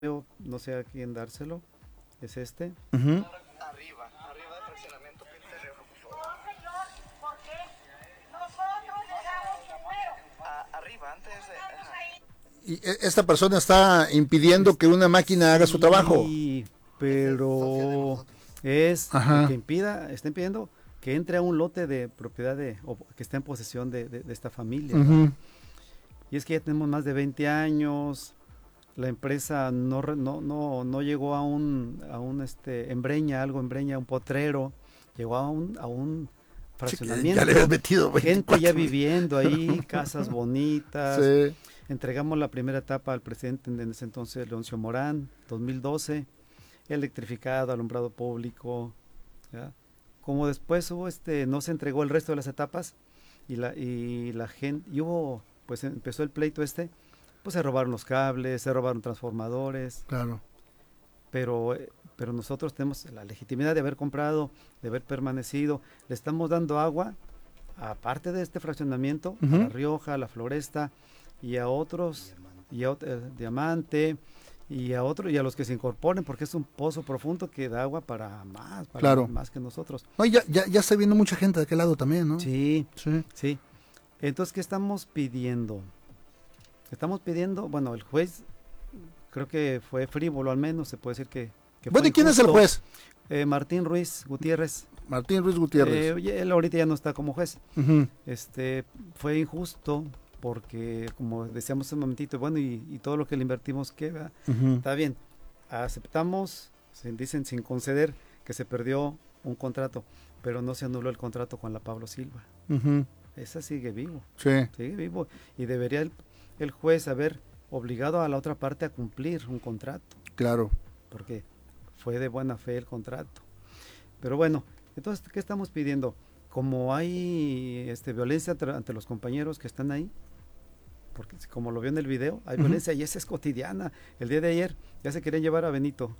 no sé a quién dárselo, es este. Ujú. Arriba del fraccionamiento, pide terreno, por favor. No, señor, porque nosotros llegamos primero. Arriba, antes de... Ajá. Y esta persona está impidiendo que una máquina haga su trabajo. Sí, pero es Ajá. el que está impidiendo que entre a un lote de propiedad o que está en posesión de esta familia. Ujú. Y es que ya tenemos más de 20 años, la empresa no llegó a un embreña, un potrero, llegó a un fraccionamiento, ya le habías metido gente ya 24. viviendo ahí, casas bonitas. Sí. Entregamos la primera etapa al presidente en ese entonces, Leoncio Morán, 2012, electrificado, alumbrado público, ¿ya? Como después no se entregó el resto de las etapas y la gente, pues empezó el pleito pues se robaron los cables, se robaron transformadores, Claro. pero nosotros tenemos la legitimidad de haber comprado, de haber permanecido, le estamos dando agua, aparte de este fraccionamiento, a La Rioja, a La Floresta, y a otros, Diamante, y a los que se incorporen, porque es un pozo profundo que da agua para Claro. más que nosotros. No, ya está viendo mucha gente de aquel lado también, ¿no? Sí, Sí. sí. Entonces, ¿qué estamos pidiendo? Estamos pidiendo, bueno, el juez creo que fue frívolo, al menos se puede decir que Bueno, fue ¿y quién es el injusto. juez? Martín Ruiz Gutiérrez. Martín Ruiz Gutiérrez. Él ahorita ya no está como juez. Ujú. Fue injusto porque, como decíamos hace un momentito, bueno, y todo lo que le invertimos, ¿qué va? Ujú. Está bien, aceptamos, dicen sin conceder, que se perdió un contrato, pero no se anuló el contrato con la Pablo Silva. Ujú. Esa sigue vivo, Sí. sigue vivo, y debería el juez haber obligado a la otra parte a cumplir un contrato, Claro. porque fue de buena fe el contrato. Pero bueno, entonces, ¿qué estamos pidiendo? Como hay violencia ante los compañeros que están ahí, porque como lo vio en el video, hay violencia y esa es cotidiana. El día de ayer ya se querían llevar a Benito.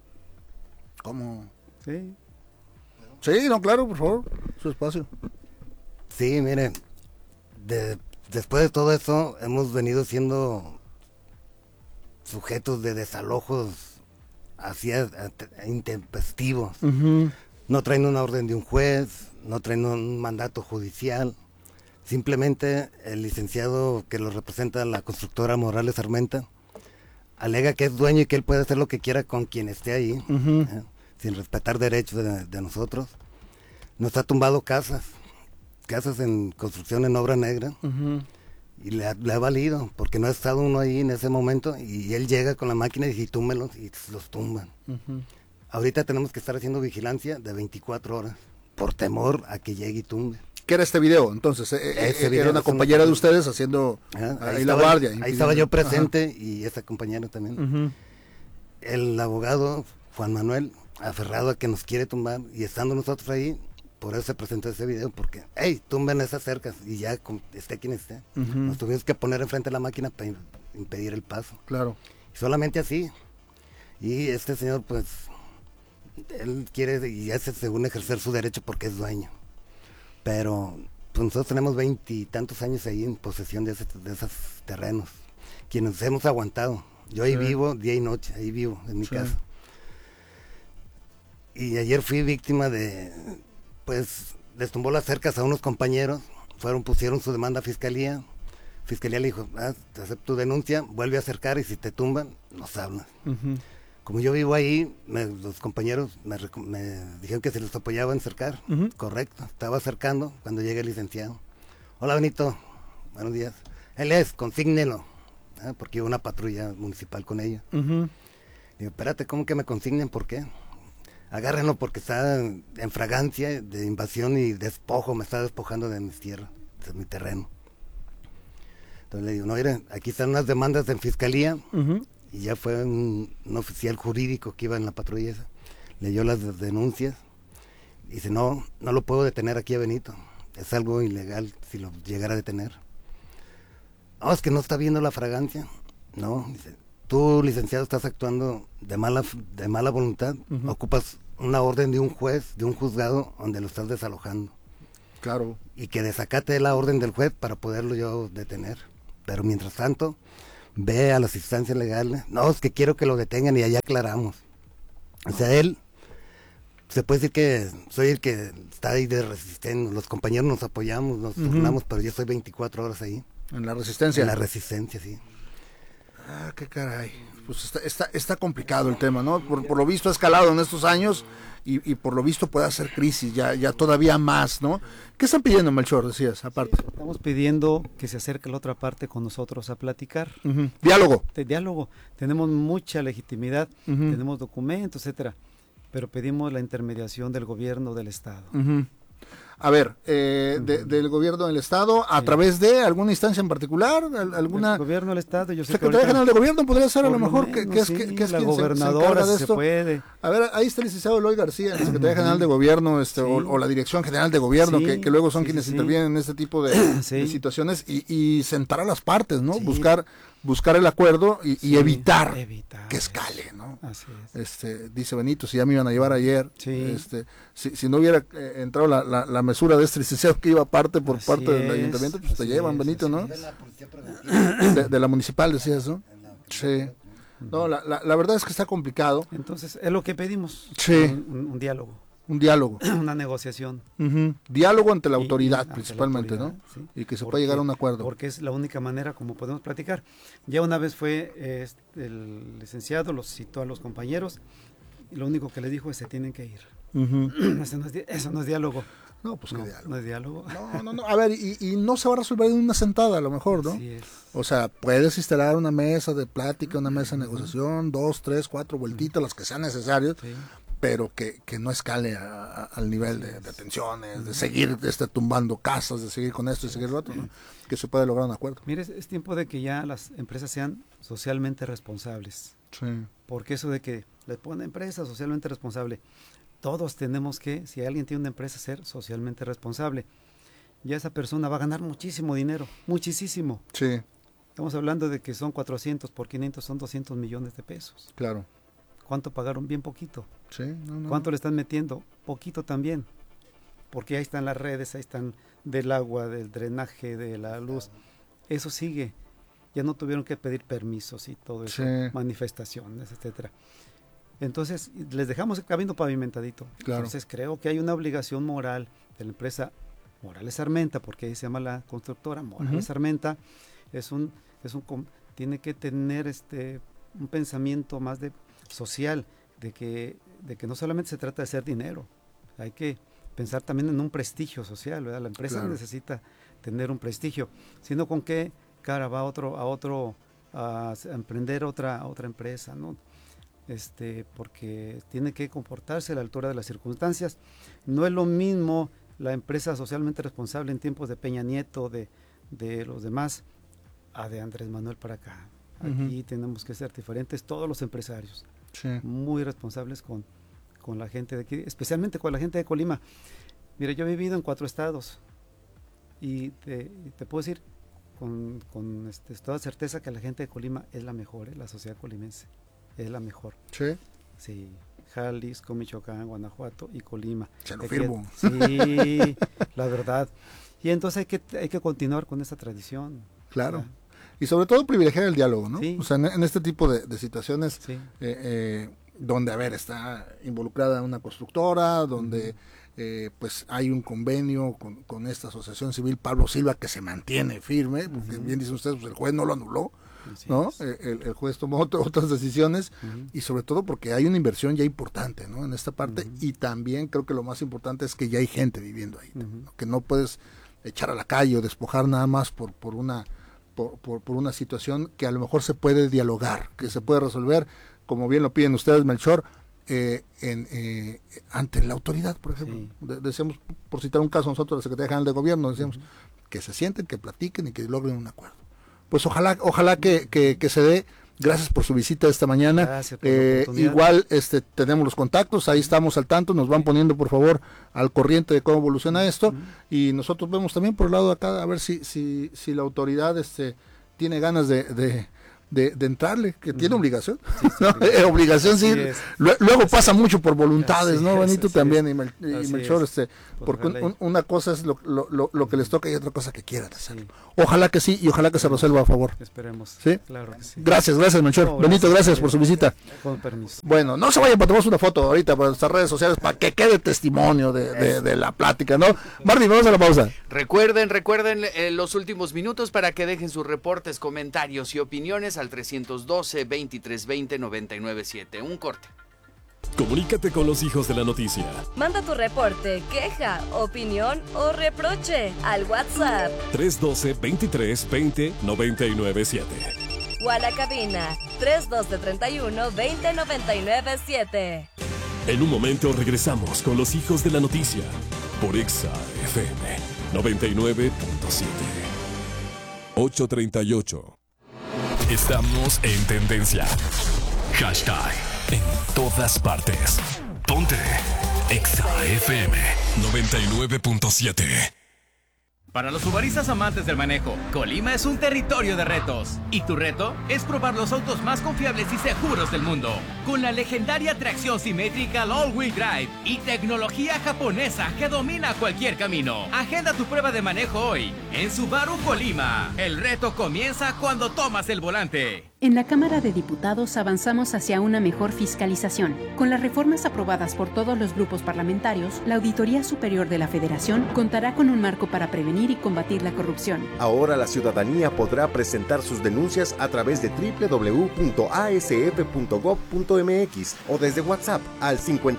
¿Cómo? Sí. Sí, no, claro, por favor. Su espacio. Sí, mire, después de todo eso hemos venido siendo sujetos de desalojos así intempestivos. Ujú. No traen una orden de un juez, no traen un mandato judicial. Simplemente el licenciado que lo representa, la constructora Morales Armenta, alega que es dueño y que él puede hacer lo que quiera con quien esté ahí, Ujú. sin respetar derechos de nosotros. Nos ha tumbado casas en construcción en obra negra, Ujú. y le ha valido, porque no ha estado uno ahí en ese momento, y él llega con la máquina y dice, túmbelos, y los tumban. Ujú. Ahorita tenemos que estar haciendo vigilancia de 24 horas, por temor a que llegue y tumbe. ¿Qué era este video? Entonces, Ese video era una es compañera de ustedes haciendo Ajá, ahí la guardia. Ahí estaba yo presente, y esa compañera también. Ujú. El abogado Juan Manuel, aferrado a que nos quiere tumbar, y estando nosotros ahí, por eso se presentó ese video, porque, hey, tumben esas cercas, y ya esté quien esté. Ujú. Nos tuvimos que poner enfrente de la máquina para impedir el paso. Claro. Y solamente así. Y este señor, pues, él quiere y hace según ejercer su derecho porque es dueño. Pero pues nosotros tenemos 20 y tantos años ahí en posesión de esos terrenos, quienes hemos aguantado. Yo ahí Sí. vivo día y noche, ahí vivo en mi Sí. casa. Y ayer fui víctima pues, les tumbó las cercas a unos compañeros, pusieron su demanda a fiscalía. Fiscalía le dijo, te acepto tu denuncia, vuelve a acercar y si te tumban, nos hablan. Ujú. Como yo vivo ahí, los compañeros me dijeron que se les apoyaba en cercar. Ujú. Correcto, estaba acercando cuando llega el licenciado. Hola Benito, buenos días. Él es, consígnelo, porque iba una patrulla municipal con ella. Ujú. Digo, espérate, ¿cómo que me consignen? ¿Por qué? Agárrenlo porque está en fragancia de invasión y despojo, me está despojando de mis tierras, de mi terreno. Entonces le digo, no, miren, aquí están unas demandas en fiscalía. Ujú. Y ya fue un oficial jurídico que iba en la patrulla esa, leyó las denuncias y dice, no lo puedo detener aquí a Benito, es algo ilegal si lo llegara a detener. No, es que no está viendo la fragancia. No, dice, tú, licenciado, estás actuando de mala voluntad. Ujú. Ocupas una orden de un juez, de un juzgado, donde lo estás desalojando, Claro. y que desacate la orden del juez para poderlo yo detener. Pero mientras tanto, ve a las instancias legales, no, es que quiero que lo detengan y allá aclaramos. O sea, él, se puede decir que soy el que está ahí de resistente, los compañeros nos apoyamos, nos turnamos, pero yo estoy 24 horas ahí. En la resistencia. En la resistencia, sí. Ah, qué caray. Pues está complicado el tema, ¿no? Por lo visto ha escalado en estos años y por lo visto puede hacer crisis ya todavía más, ¿no? ¿Qué están pidiendo, Melchor, decías, aparte? Estamos pidiendo que se acerque la otra parte con nosotros a platicar. Diálogo. De diálogo. Tenemos mucha legitimidad, tenemos documentos, etcétera, pero pedimos la intermediación del gobierno del Estado. A ver, del gobierno del Estado, a través de alguna instancia en particular, alguna... El gobierno del Estado, yo sé que Secretaría General de Gobierno podría ser a lo mejor menos, que es la quien gobernadora, se encarga de si esto. se puede. A ver, ahí está el licenciado Eloy García, la Secretaría General de Gobierno, o la Dirección General de Gobierno, Sí, que luego son sí, quienes sí, sí. intervienen en este tipo de situaciones y sentar a las partes, ¿no? Sí. Buscar el acuerdo y Sí, evitar que eso. escale, ¿no? Así es. Dice Benito, si ya me iban a llevar ayer, Sí. si no hubiera entrado la mesura de este licenciado que iba parte por Así parte del es, ayuntamiento, pues te así llevan, es, Benito, así ¿no? es. De la municipal, decías, ¿no? Sí. No, la verdad es que está complicado. Entonces, es lo que pedimos. Sí. Un diálogo, Un diálogo. una negociación. Diálogo ante la Y- autoridad, ante la principalmente, autoridad, ¿no? sí. Y que se ¿Por pueda llegar a qué? un acuerdo. Porque es la única manera como podemos platicar. Ya una vez fue el licenciado, los citó a los compañeros, y lo único que le dijo es se tienen que ir. Eso no es diálogo. No, pues qué No, diálogo. no es diálogo. No. A ver, y no se va a resolver en una sentada, a lo mejor, ¿no? Así es. O sea, puedes instalar una mesa de plática, una mesa de negociación, 2, 3, 4 vueltitas, las que sean necesarias, Sí. pero que no escale al nivel de tensiones, de seguir tumbando casas, de seguir con esto y seguir lo otro, ¿no? Que se pueda lograr un acuerdo. Mire, es tiempo de que ya las empresas sean socialmente responsables. Sí. Porque eso de que le ponen empresa socialmente responsable, todos tenemos que, si alguien tiene una empresa, ser socialmente responsable. Ya esa persona va a ganar muchísimo dinero, muchísimo. Sí, Estamos hablando de que son 400 por 500, son 200 millones de pesos. claro. ¿Cuánto pagaron? Bien poquito. Sí, no. ¿Cuánto le están metiendo? Poquito también. Porque ahí están las redes, ahí están del agua, del drenaje, de la luz. Eso sigue. Ya no tuvieron que pedir permisos y todo eso, Sí. manifestaciones, etcétera. Entonces, les dejamos el camino pavimentadito. Claro. Entonces, creo que hay una obligación moral de la empresa Morales Armenta, porque ahí se llama la constructora Morales Armenta. Tiene que tener un pensamiento más social, de que no solamente se trata de hacer dinero, hay que pensar también en un prestigio social, ¿verdad? La empresa Claro. necesita tener un prestigio, sino con qué cara va a emprender otra empresa, ¿no? Porque tiene que comportarse a la altura de las circunstancias. No es lo mismo la empresa socialmente responsable en tiempos de Peña Nieto, de los demás, a de Andrés Manuel para acá. Aquí tenemos que ser diferentes, todos los empresarios, Sí. muy responsables con la gente de aquí, especialmente con la gente de Colima. Mire, yo he vivido en 4 estados y te puedo decir con toda certeza que la gente de Colima es la mejor, la sociedad colimense es la mejor. Sí. Sí, Jalisco, Michoacán, Guanajuato y Colima. Se lo firmo. Sí, la verdad. Y entonces hay que continuar con esa tradición. Claro. ¿verdad? Y sobre todo privilegiar el diálogo, ¿no? Sí. O sea, en este tipo de situaciones Sí. donde, a ver, está involucrada una constructora, donde pues hay un convenio con esta asociación civil Pablo Silva que se mantiene firme, porque bien dicen ustedes, pues el juez no lo anuló, Así ¿no? es. El juez tomó otras decisiones y sobre todo porque hay una inversión ya importante, ¿no? En esta parte y también creo que lo más importante es que ya hay gente viviendo ahí, ¿no? Que no puedes echar a la calle o despojar nada más por una situación que a lo mejor se puede dialogar, que se puede resolver, como bien lo piden ustedes, Melchor, ante la autoridad, por ejemplo. Sí. Decíamos, por citar un caso, nosotros, la Secretaría General de Gobierno, decíamos que se sienten, que platiquen y que logren un acuerdo. Pues ojalá que se dé. Gracias por su visita esta mañana. Gracias por la oportunidad. Igual tenemos los contactos, ahí estamos al tanto, nos van poniendo por favor al corriente de cómo evoluciona esto y nosotros vemos también por el lado de acá a ver si la autoridad tiene ganas de de entrarle, que tiene obligación. Sí, Obligación, sí. Luego pasa mucho por voluntades, Así ¿no, Benito? es, también, y Así Melchor, es. porque una cosa es lo que les toca y otra cosa que quieran hacer. Sí. Ojalá que sí, y ojalá que se resuelva a favor. Esperemos. ¿Sí? Claro que sí. Gracias, Melchor. No, Benito, gracias por su visita. Con permiso. Bueno, no se vayan para tomarse una foto ahorita para nuestras redes sociales para que quede testimonio de la plática, ¿no? Martín, vamos a la pausa. Recuerden los últimos minutos para que dejen sus reportes, comentarios y opiniones al 312-2320-997. Un corte. Comunícate con los hijos de la noticia. Manda tu reporte, queja, opinión o reproche al WhatsApp 312-2320-997. o a la cabina 312-31-20-997. En un momento regresamos con los hijos de la noticia por Exa FM 99.7. 8:38. Estamos en tendencia. Hashtag en todas partes. Ponte Exa FM 99.7. Para los uberistas amantes del manejo, Colima es un territorio de retos. Y tu reto es probar los autos más confiables y seguros del mundo. Con la legendaria tracción simétrica All-Wheel Drive y tecnología japonesa que domina cualquier camino. Agenda tu prueba de manejo hoy en Subaru Colima. El reto comienza cuando tomas el volante. En la Cámara de Diputados avanzamos hacia una mejor fiscalización. Con las reformas aprobadas por todos los grupos parlamentarios, la Auditoría Superior de la Federación contará con un marco para prevenir y combatir la corrupción. Ahora la ciudadanía podrá presentar sus denuncias a través de www.asf.gov.mx o desde WhatsApp al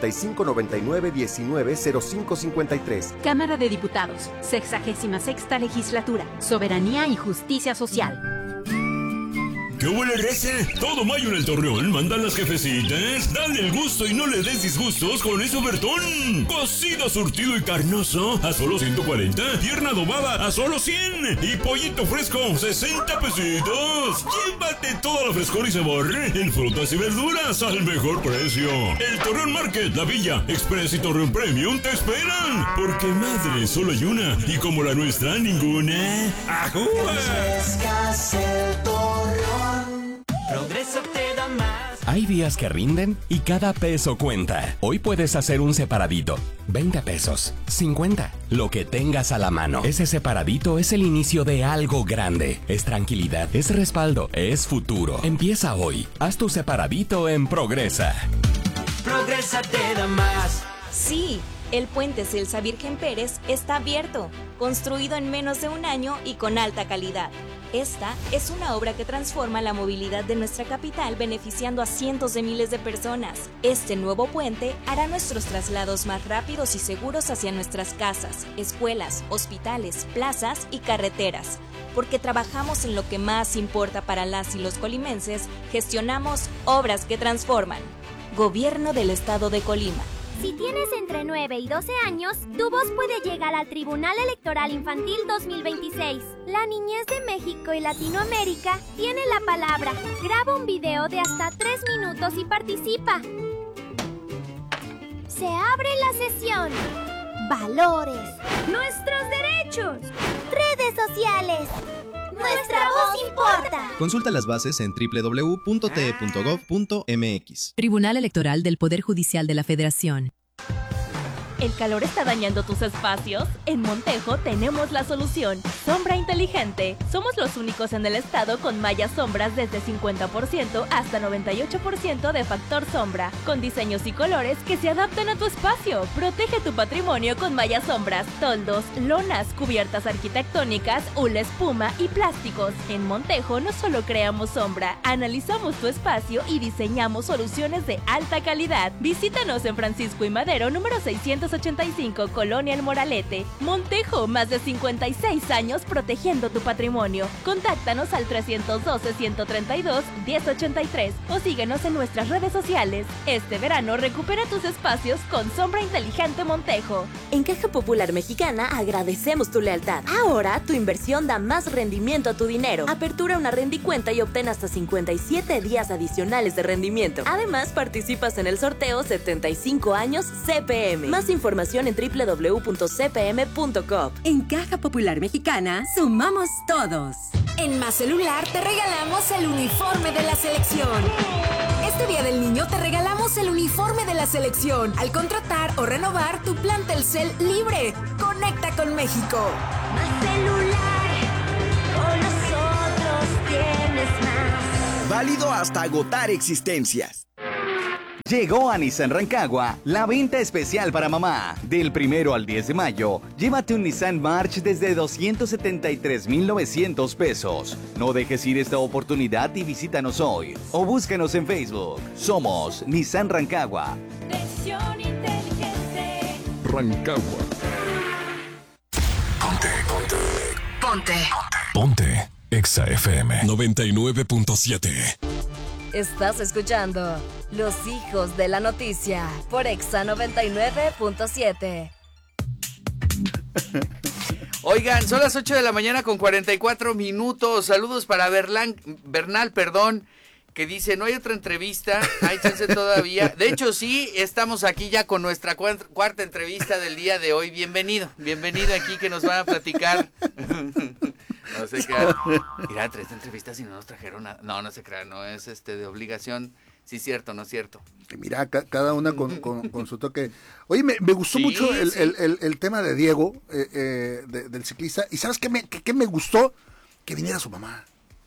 5599-190553. Cámara de Diputados, 66ª Legislatura, Soberanía y Justicia Social. ¿Qué huele, raza? Todo mayo en el Torreón mandan las jefecitas. Dale el gusto y no le des disgustos con ese ofertón. Cocido, surtido y carnoso a solo 140. Pierna adobada a solo 100. Y pollito fresco, 60 pesitos. Llévate toda la frescor y sabor en frutas y verduras al mejor precio. El Torreón Market, La Villa, Express y Torreón Premium te esperan. Porque madre solo hay una. Y como la nuestra, ninguna. ¡Ajúa! Progreso te da más. Hay días que rinden y cada peso cuenta. Hoy puedes hacer un separadito. 20 pesos, 50, lo que tengas a la mano. Ese separadito es el inicio de algo grande. Es tranquilidad, es respaldo, es futuro. Empieza hoy. Haz tu separadito en Progresa. Progresa te da más. Sí, el puente Celsa Virgen Pérez está abierto, construido en menos de un año y con alta calidad. Esta es una obra que transforma la movilidad de nuestra capital, beneficiando a cientos de miles de personas. Este nuevo puente hará nuestros traslados más rápidos y seguros hacia nuestras casas, escuelas, hospitales, plazas y carreteras. Porque trabajamos en lo que más importa para las y los colimenses, gestionamos obras que transforman. Gobierno del Estado de Colima. Si tienes entre 9 y 12 años, tu voz puede llegar al Tribunal Electoral Infantil 2026. La niñez de México y Latinoamérica tiene la palabra. Graba un video de hasta 3 minutos y participa. Se abre la sesión. Valores. Nuestros derechos. Redes sociales. Nuestra voz importa. Consulta las bases en www.te.gov.mx. Tribunal Electoral del Poder Judicial de la Federación. ¿El calor está dañando tus espacios? En Montejo tenemos la solución. Sombra inteligente. Somos los únicos en el estado con mallas sombras desde 50% hasta 98% de factor sombra, con diseños y colores que se adaptan a tu espacio. Protege tu patrimonio con mallas sombras, toldos, lonas, cubiertas arquitectónicas, hula espuma y plásticos. En Montejo no solo creamos sombra, analizamos tu espacio y diseñamos soluciones de alta calidad. Visítanos en Francisco y Madero, número 685, Colonia El Moralete. Montejo, más de 56 años protegiendo tu patrimonio. Contáctanos al 312-132-1083 o síguenos en nuestras redes sociales. Este verano recupera tus espacios con Sombra Inteligente Montejo. En Caja Popular Mexicana agradecemos tu lealtad. Ahora tu inversión da más rendimiento a tu dinero. Apertura una rendicuenta y obtén hasta 57 días adicionales de rendimiento. Además, participas en el sorteo 75 años CPM. Más información en www.cpm.gov. En Caja Popular Mexicana, sumamos todos. En Más Celular te regalamos el uniforme de la selección. Este Día del Niño te regalamos el uniforme de la selección al contratar o renovar tu plan Telcel libre. Conecta con México. Más Celular, con nosotros tienes más. Válido hasta agotar existencias. Llegó a Nissan Rancagua la venta especial para mamá. Del 1 al 10 de mayo, llévate un Nissan March desde 273,900 pesos. No dejes ir esta oportunidad y visítanos hoy o búscanos en Facebook. Somos Nissan Rancagua. Versión inteligente. Rancagua. Ponte. Exa FM 99.7. Estás escuchando Los Hijos de la Noticia por Exa 99.7. Oigan, son las 8 de la mañana con 44 minutos. Saludos para Bernal, que dice, no hay otra entrevista, hay chance todavía. De hecho, sí, estamos aquí ya con nuestra cuarta entrevista del día de hoy. Bienvenido aquí que nos van a platicar. No se crean. Mira, 3 entrevistas y no nos trajeron nada. No se crean, no es de obligación. Sí, cierto, no es cierto. Mira, cada una con su toque. Oye, me gustó mucho el tema de Diego, del ciclista. ¿Y sabes qué me gustó? Que viniera su mamá.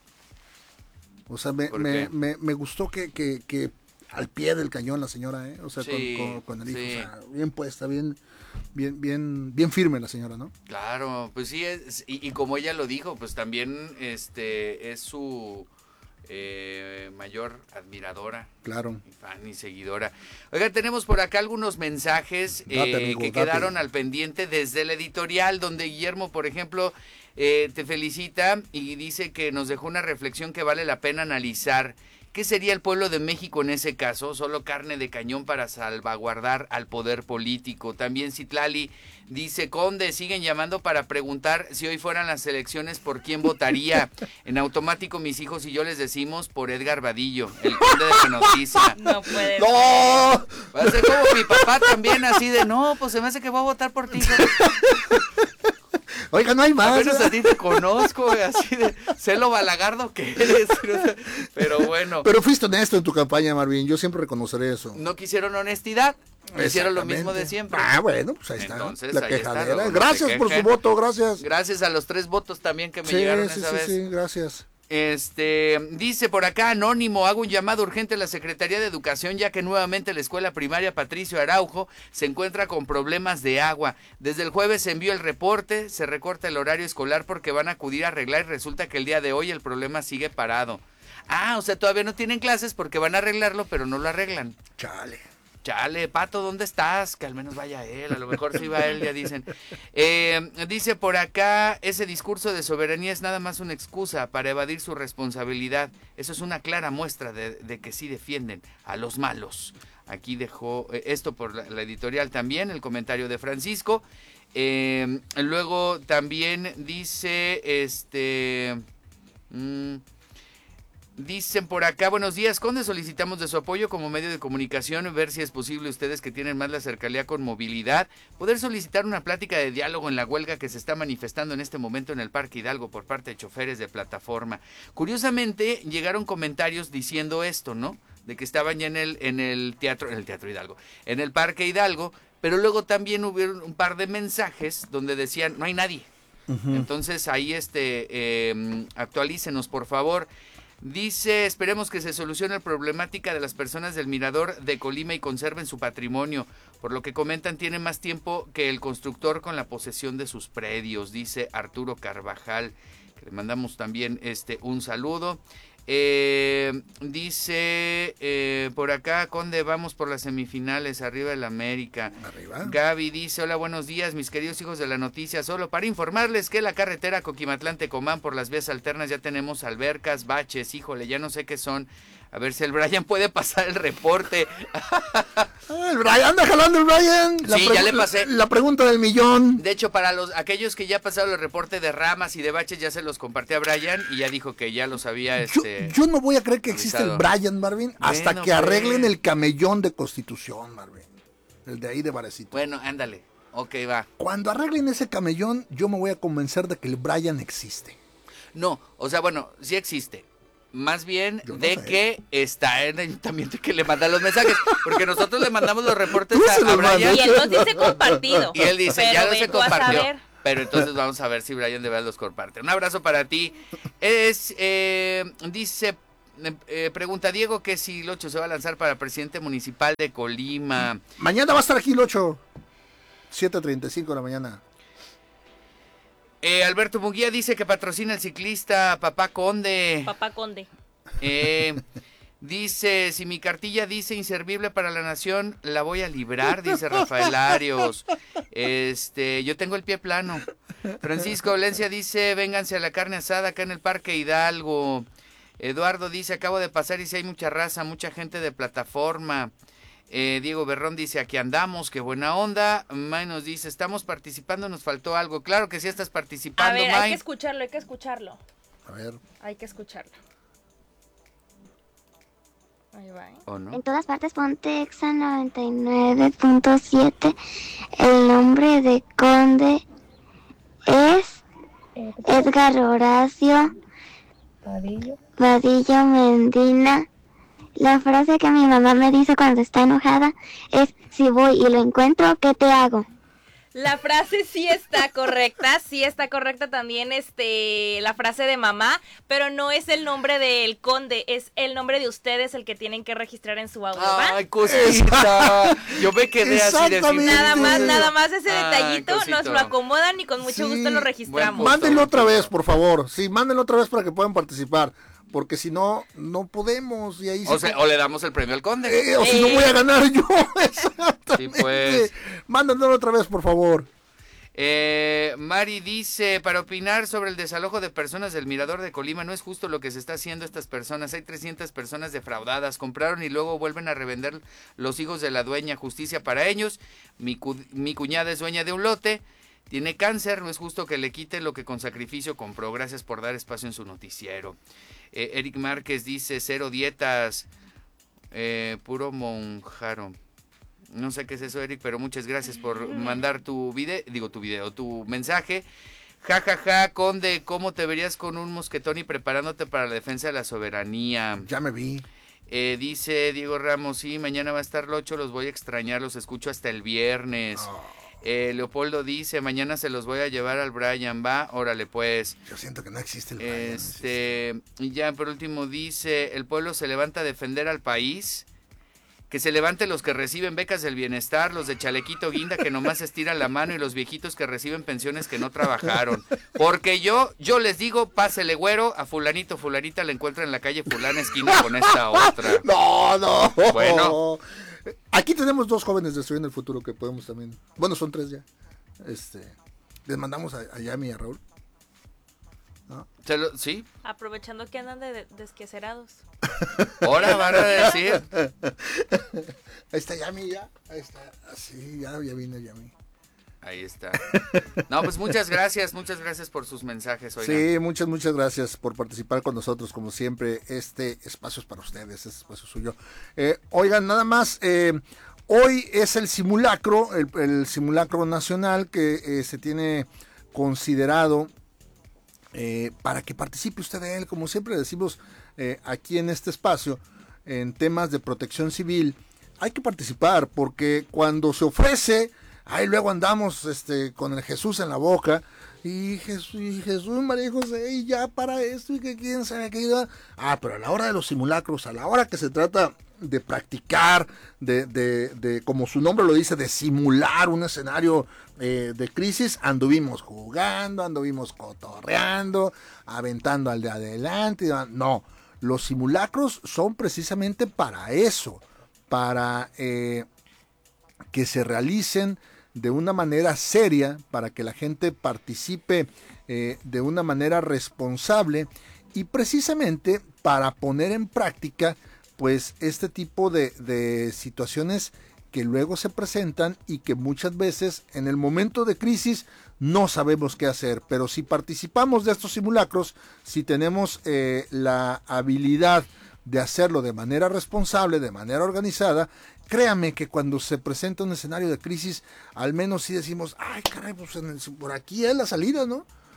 O sea, me gustó que al pie del cañón la señora, O sea, sí, con el hijo, sí. O sea, bien puesta, bien firme la señora, ¿no? Claro, pues sí, y como ella lo dijo, pues también es su mayor admiradora. Claro. Y fan y seguidora. Oiga, tenemos por acá algunos mensajes quedaron al pendiente desde el editorial, donde Guillermo, por ejemplo, te felicita y dice que nos dejó una reflexión que vale la pena analizar. ¿Qué sería el pueblo de México en ese caso? Solo carne de cañón para salvaguardar al poder político. También Citlali dice, Conde, siguen llamando para preguntar si hoy fueran las elecciones por quién votaría. En automático mis hijos y yo les decimos por Edgar Vadillo, el Conde de la noticia. No puede ¡No! Va a ser como mi papá también, así de, no, pues se me hace que voy a votar por ti. Oiga, no hay más. Apenas a ti te conozco, así de, sé lo balagardo que eres. Pero bueno. Pero fuiste honesto en tu campaña, Marvin, yo siempre reconoceré eso. No quisieron honestidad, hicieron lo mismo de siempre. Bueno, pues ahí está. Entonces, la ahí quejadera. está, gracias por su voto, gracias. Gracias a los 3 votos también que me llegaron esa vez. Sí, gracias. Dice por acá Anónimo, hago un llamado urgente a la Secretaría de Educación, ya que nuevamente la escuela primaria Patricio Araujo se encuentra con problemas de agua. Desde el jueves se envió el reporte, se recorta el horario escolar porque van a acudir a arreglar y resulta que el día de hoy el problema sigue parado. O sea, todavía no tienen clases porque van a arreglarlo, pero no lo arreglan. Chale, Pato, ¿dónde estás? Que al menos vaya él, a lo mejor sí va él, ya dicen. Dice por acá, ese discurso de soberanía es nada más una excusa para evadir su responsabilidad. Eso es una clara muestra de que sí defienden a los malos. Aquí dejó esto por la editorial también, el comentario de Francisco. Luego también dice, dicen por acá, buenos días, Conde, solicitamos de su apoyo como medio de comunicación, ver si es posible ustedes que tienen más la cercanía con movilidad, poder solicitar una plática de diálogo en la huelga que se está manifestando en este momento en el Parque Hidalgo por parte de choferes de plataforma. Curiosamente, llegaron comentarios diciendo esto, ¿no? De que estaban ya en el Teatro Hidalgo, en el Parque Hidalgo, pero luego también hubo un par de mensajes donde decían, no hay nadie. Entonces ahí actualícenos, por favor. Dice, esperemos que se solucione la problemática de las personas del Mirador de Colima y conserven su patrimonio. Por lo que comentan, tiene más tiempo que el constructor con la posesión de sus predios, dice Arturo Carvajal, que le mandamos también un saludo. Dice por acá, Conde, vamos por las semifinales, arriba el América. Arriba. Gaby dice, hola, buenos días, mis queridos hijos de la noticia, solo para informarles que la carretera Coquimatlán-Tecomán por las vías alternas ya tenemos albercas, baches, híjole, ya no sé qué son. A ver si el Brian puede pasar el reporte. El Brian, anda jalando el Brian. Sí, ya le pasé. La pregunta del millón. De hecho, para aquellos que ya pasaron el reporte de ramas y de baches, ya se los compartí a Brian y ya dijo que ya los había yo no voy a creer que existe el Brian, Marvin, hasta que arreglen el camellón de Constitución, Marvin. El de ahí de Varecito. Bueno, ándale. Ok, va. Cuando arreglen ese camellón, yo me voy a convencer de que el Brian existe. No, o sea, bueno, sí existe. Más bien Yo no de sé. que está en el ayuntamiento que le manda los mensajes. Porque nosotros le mandamos los reportes Tú se a los Brian. mandas. Y él nos dice compartido. Y él dice, Pero ya los ve he tú a compartido. saber. Pero entonces vamos a ver si Brian de verdad los comparte. Un abrazo para ti. Dice, pregunta Diego que si Locho se va a lanzar para presidente municipal de Colima. Mañana va a estar aquí el 8. 7:35 de la mañana. Alberto Munguía dice que patrocina el ciclista Papá Conde. Papá Conde. Dice, si mi cartilla dice inservible para la nación, la voy a librar, dice Rafael Arios. Yo tengo el pie plano. Francisco Valencia dice, vénganse a la carne asada acá en el Parque Hidalgo. Eduardo dice, acabo de pasar y si hay mucha raza, mucha gente de plataforma. Diego Berrón dice, aquí andamos, qué buena onda. May nos dice, estamos participando, nos faltó algo. Claro que sí estás participando, A ver, May. hay que escucharlo. A ver. Hay que escucharlo. Ahí va, ¿eh? ¿O no? En todas partes ponte Exa 99.7. El nombre de Conde es Edgar Horacio Vadillo Mendina. La frase que mi mamá me dice cuando está enojada es, si voy y lo encuentro, ¿qué te hago? La frase sí está correcta también la frase de mamá, pero no es el nombre del conde, es el nombre de ustedes el que tienen que registrar en su audio, ¿va? Ay, cosita. Yo me quedé así de Nada más ese detallito nos lo acomodan y con mucho gusto lo registramos. Mándenlo otra vez, por favor. Sí, mándenlo otra vez para que puedan participar. Porque si no, no podemos. Y ahí o le damos el premio al conde. O si no voy a ganar yo. Exactamente. Sí, pues. Mándenlo otra vez, por favor. Mari dice, para opinar sobre el desalojo de personas del Mirador de Colima, no es justo lo que se está haciendo a estas personas. Hay 300 personas defraudadas, compraron y luego vuelven a revender los hijos de la dueña. Justicia para ellos. Mi cuñada es dueña de un lote, tiene cáncer, no es justo que le quite lo que con sacrificio compró. Gracias por dar espacio en su noticiero. Eric Márquez dice, 0 dietas, puro monjaro. No sé qué es eso, Eric, pero muchas gracias por mandar tu mensaje. Ja, ja, ja, Conde, ¿cómo te verías con un mosquetón y preparándote para la defensa de la soberanía? Ya me vi. Dice Diego Ramos, sí, mañana va a estar Locho, los voy a extrañar, los escucho hasta el viernes. Leopoldo dice, mañana se los voy a llevar al Brian, va, órale pues. Yo siento que no existe el Brian. Y ya por último dice, el pueblo se levanta a defender al país. Que se levante los que reciben becas del bienestar, los de chalequito guinda que nomás estiran la mano y los viejitos que reciben pensiones que no trabajaron. Porque yo les digo, pásele güero, a fulanito, fulanita le encuentra en la calle fulana esquina con esta otra. No. Bueno. Aquí tenemos 2 jóvenes destruyendo el futuro que podemos también. Bueno, son 3 ya. Les mandamos a Yami y a Raúl. ¿No? ¿Sí? Aprovechando que andan de desquacerados. Ahora van a decir. Ahí está Yami ya. Ahí está. Así, ya vino Yami. Ahí está. No, pues muchas gracias por sus mensajes. Oigan. Sí, muchas gracias por participar con nosotros, como siempre. Este espacio es para ustedes, este espacio es suyo. Oigan, nada más, hoy es el simulacro, el simulacro nacional que se tiene considerado para que participe usted de él, como siempre decimos aquí en este espacio, en temas de protección civil. Hay que participar porque cuando se ofrece, ahí luego andamos con el Jesús en la boca y Jesús, María y José, y ya para esto y que quién sabe qué iba. Pero a la hora de los simulacros, a la hora que se trata de practicar, de como su nombre lo dice, de simular un escenario de crisis, anduvimos jugando, anduvimos cotorreando, aventando al de adelante. No, los simulacros son precisamente para eso, para que se realicen de una manera seria, para que la gente participe de una manera responsable y precisamente para poner en práctica pues este tipo de situaciones que luego se presentan y que muchas veces en el momento de crisis no sabemos qué hacer, pero si participamos de estos simulacros, si tenemos la habilidad de hacerlo de manera responsable, de manera organizada, créame que cuando se presenta un escenario de crisis, al menos sí decimos, ay caray, pues por aquí es la salida, ¿no?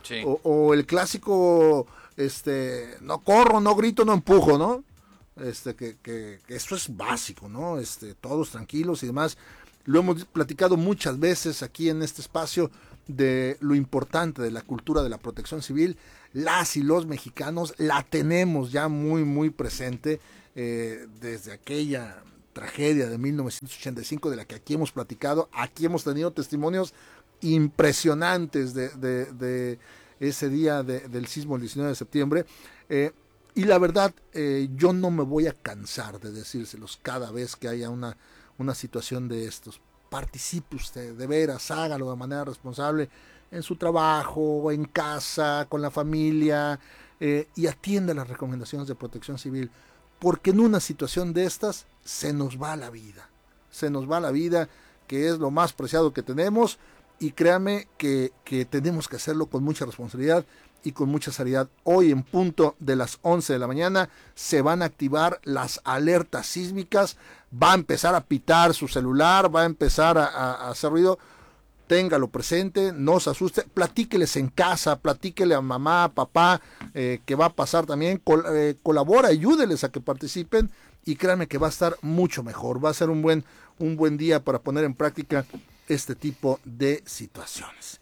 Sí. O el clásico, no corro, no grito, no empujo, ¿no? Que esto es básico, ¿no? Todos tranquilos y demás. Lo hemos platicado muchas veces aquí en este espacio de lo importante de la cultura de la protección civil. Las y los mexicanos la tenemos ya muy, muy presente desde aquella tragedia de 1985 de la que aquí hemos platicado. Aquí hemos tenido testimonios impresionantes de ese día del sismo el 19 de septiembre. Y la verdad, yo no me voy a cansar de decírselos cada vez que haya una situación de estos. Participe usted, de veras, hágalo de manera responsable en su trabajo, en casa, con la familia, y atienda las recomendaciones de protección civil, porque en una situación de estas se nos va la vida, que es lo más preciado que tenemos, y créame que tenemos que hacerlo con mucha responsabilidad y con mucha seriedad. Hoy en punto de las 11 de la mañana se van a activar las alertas sísmicas, va a empezar a pitar su celular, va a empezar a hacer ruido. Téngalo presente, no se asuste, platíqueles en casa, platíquele a mamá, papá, que va a pasar también, colabora, ayúdeles a que participen, y créanme que va a estar mucho mejor, va a ser un buen día para poner en práctica este tipo de situaciones.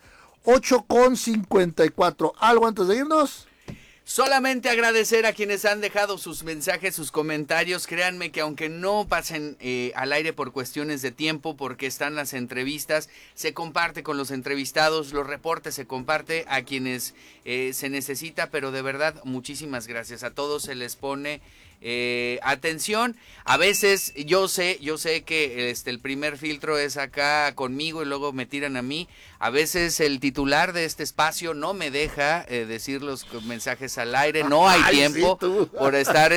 8:54, ¿algo antes de irnos? Solamente agradecer a quienes han dejado sus mensajes, sus comentarios. Créanme que aunque no pasen al aire por cuestiones de tiempo, porque están las entrevistas, se comparte con los entrevistados, los reportes se comparte a quienes se necesita, pero de verdad muchísimas gracias. A todos se les pone atención. A veces yo sé que el primer filtro es acá conmigo y luego me tiran a mí. A veces el titular de este espacio no me deja decir los mensajes al aire, no hay tiempo por estar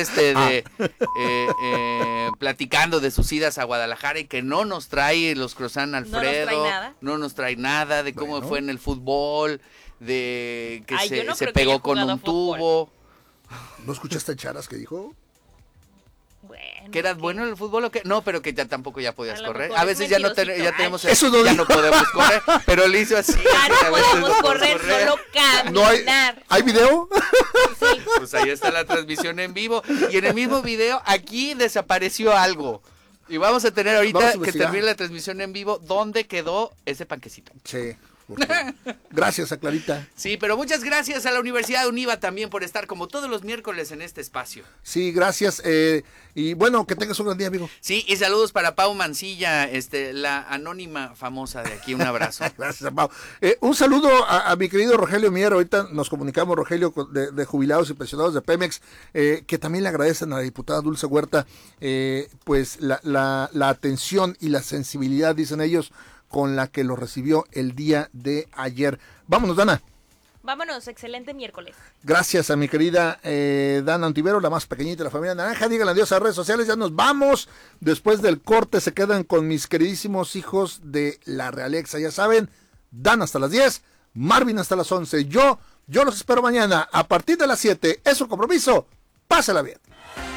platicando de sus idas a Guadalajara y que no nos trae los croissants Alfredo, no nos trae nada de cómo fue en el fútbol, de que se pegó con un tubo. ¿No escuchaste a Charas que dijo? ¿Que eras bueno en el fútbol o qué? No, pero que ya tampoco ya podías correr. A veces ya no tenemos ya no podemos correr, pero le hizo así. Ya no podemos correr, solo caminar. No ¿hay video? Sí. Pues ahí está la transmisión en vivo. Y en el mismo video, aquí desapareció algo. Y vamos a tener ahorita que termine la transmisión en vivo, ¿dónde quedó ese panquecito? Sí. Gracias a Clarita. Sí, pero muchas gracias a la Universidad de Univa también por estar como todos los miércoles en este espacio. Sí, gracias. Y bueno, que tengas un gran día, amigo. Sí, y saludos para Pau Mancilla, la anónima famosa de aquí. Un abrazo. Gracias a Pau. Un saludo a mi querido Rogelio Mier. Ahorita nos comunicamos, Rogelio, de jubilados y pensionados de Pemex, que también le agradecen a la diputada Dulce Huerta pues la atención y la sensibilidad, dicen ellos, con la que lo recibió el día de ayer. Vámonos, Dana. Vámonos, excelente miércoles. Gracias a mi querida Dana Ontivero, la más pequeñita de la familia naranja. Díganle adiós a redes sociales, ya nos vamos. Después del corte se quedan con mis queridísimos hijos de la Realexa. Ya saben, Dan hasta las 10, Marvin hasta las 11. Yo los espero mañana a partir de las 7. Es un compromiso. Pásala bien.